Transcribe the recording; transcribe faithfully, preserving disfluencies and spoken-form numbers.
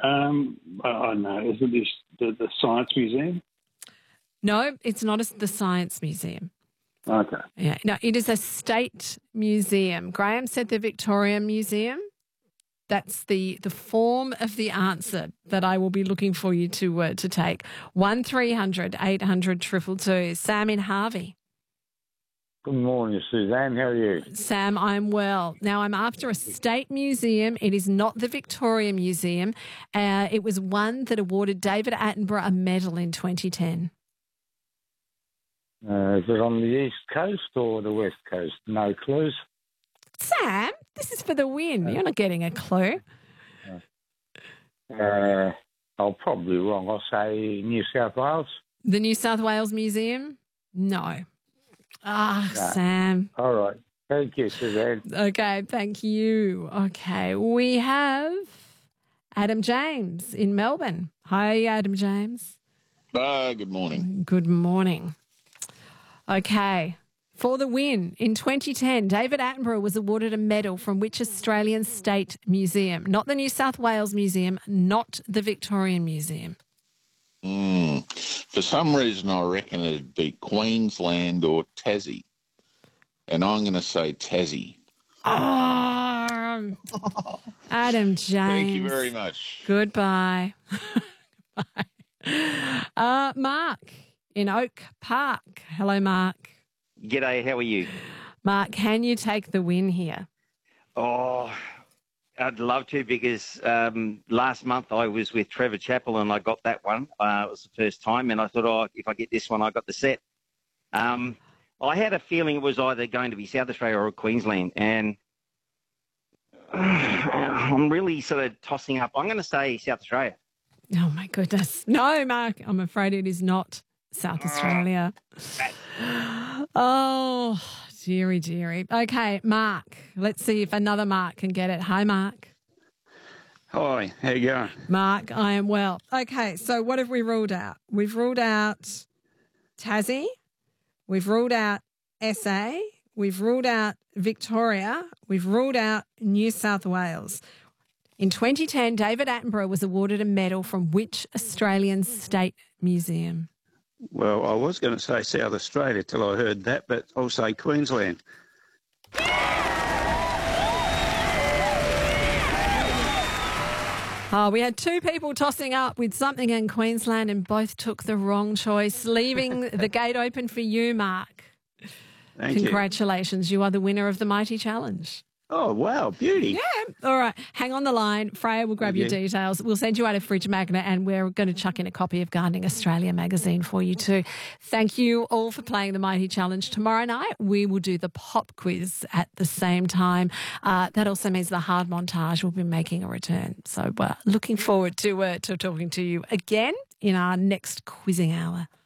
Um, I I don't know. Is it this, the, the Science Museum? No, it's not a, the Science Museum. Okay. Yeah, no, it is a state museum. Graham said the Victoria Museum. That's the the form of the answer that I will be looking for you to uh, to take. One three hundred eight hundred two two two. Sam in Harvey. Good morning, Suzanne. How are you? Sam, I'm well. Now, I'm after a state museum. It is not the Victoria Museum. Uh, it was one that awarded David Attenborough a medal in twenty ten. Uh, is it on the East Coast or the West Coast? No clues. Sam, this is for the win. You're not getting a clue. Uh, I'm probably wrong. I'll say New South Wales. The New South Wales Museum? No. Ah, No. Sam. All right. Thank you, Suzanne. Okay, thank you. Okay, we have Adam James in Melbourne. Hi, Adam James. Uh, good morning. Good morning. Okay, for the win, in twenty ten, David Attenborough was awarded a medal from which Australian state museum? Not the New South Wales Museum, not the Victorian Museum. Mm. For some reason, I reckon it'd be Queensland or Tassie. And I'm going to say Tassie. Oh, Adam James. Thank you very much. Goodbye. Bye. Uh, Mark in Oak Park. Hello, Mark. G'day, how are you? Mark, can you take the win here? Oh, I'd love to because um, last month I was with Trevor Chappell and I got that one. Uh, it was the first time and I thought, oh, if I get this one, I got the set. Um, I had a feeling it was either going to be South Australia or Queensland and uh, I'm really sort of tossing up. I'm going to say South Australia. Oh, my goodness. No, Mark, I'm afraid it is not South Australia. Oh, dearie, dearie. Okay, Mark, let's see if another Mark can get it. Hi, Mark. Hi, how you going? Mark, I am well. Okay, so what have we ruled out? We've ruled out Tassie. We've ruled out S A. We've ruled out Victoria. We've ruled out New South Wales. In twenty ten, David Attenborough was awarded a medal from which Australian state museum? Well, I was going to say South Australia till I heard that, but I'll say Queensland. Oh, we had two people tossing up with something in Queensland and both took the wrong choice, leaving the gate open for you, Mark. Thank Congratulations. You. you are the winner of the Mighty Challenge. Oh, wow, beauty. Yeah. All right. Hang on the line. Freya will grab Okay. your details. We'll send you out a fridge magnet and we're going to chuck in a copy of Gardening Australia magazine for you too. Thank you all for playing the Mighty Challenge. Tomorrow night, we will do the pop quiz at the same time. Uh, that also means the hard montage will be making a return. So uh, looking forward to, uh, to talking to you again in our next quizzing hour.